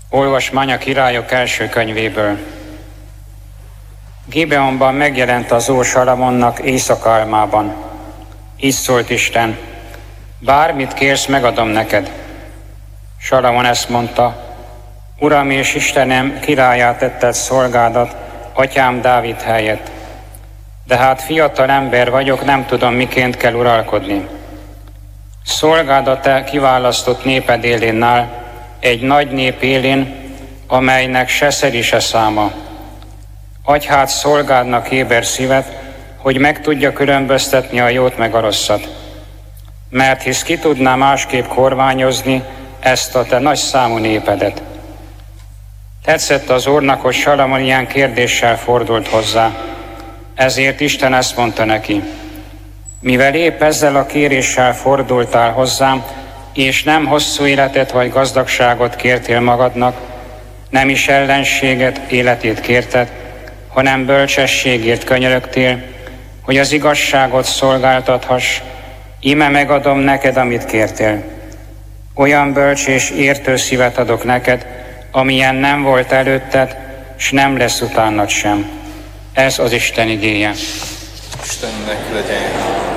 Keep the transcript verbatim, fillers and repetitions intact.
Olvasmány a Királyok első könyvéből. Gibeonban megjelent az Úr Salamonnak éjszakálmában. Így szólt Isten: bármit kérsz, megadom neked. Salamon ezt mondta: Uram és Istenem, királyá tetted szolgádat, atyám Dávid helyett. De hát fiatal ember vagyok, nem tudom, miként kell uralkodni. Szolgád a te kiválasztott néped élén áll, egy nagy nép élén, amelynek se szeri, se száma. Adj hát szolgádnak éber szívet, hogy meg tudja különböztetni a jót meg a rosszat. Mert hisz ki tudná másképp kormányozni ezt a te nagy számú népedet. Tetszett az Úrnak, hogy Salamon ilyen kérdéssel fordult hozzá. Ezért Isten ezt mondta neki: mivel épp ezzel a kéréssel fordultál hozzám, és nem hosszú életet vagy gazdagságot kértél magadnak, nem is ellenséget, életét kérted, hanem bölcsességért könyörögtél, hogy az igazságot szolgáltathass, íme megadom neked, amit kértél. Olyan bölcs és értő szívet adok neked, amilyen nem volt előtted, s nem lesz utánad sem. Ez az Isten igéje. Istennek legyen.